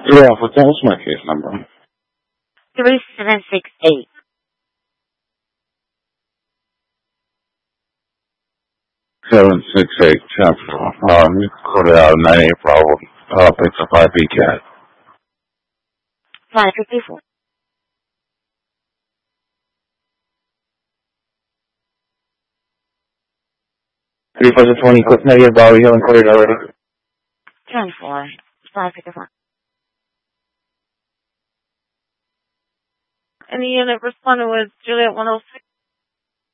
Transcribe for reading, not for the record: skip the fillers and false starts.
Yeah, what's my case number? 3768. 768 Chapel. You called it out 98 Bravo. Picks up IP cat. 554. Three plus 20, Cliff 98 Bravo, you haven't called it already. 10-4. 555. And the unit responded was Juliet 106.